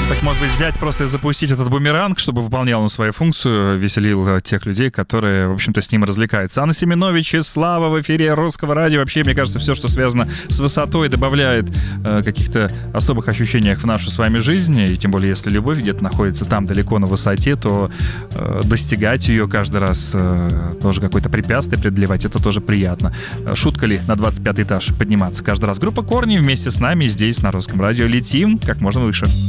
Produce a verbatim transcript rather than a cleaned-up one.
Так, может быть, взять просто и запустить этот бумеранг, чтобы выполнял он свою функцию, веселил тех людей, которые, в общем-то, с ним развлекаются. Анна Семенович и Слава в эфире Русского радио. Вообще, мне кажется, все, что связано с высотой, добавляет э, каких-то особых ощущениях в нашу с вами жизнь. И тем более, если любовь где-то находится там далеко на высоте, то э, достигать ее каждый раз, э, тоже какое-то препятствие преодолевать, это тоже приятно. Шутка ли на двадцать пятый этаж подниматься каждый раз? Группа «Корни» вместе с нами здесь, на Русском радио. Летим как можно выше.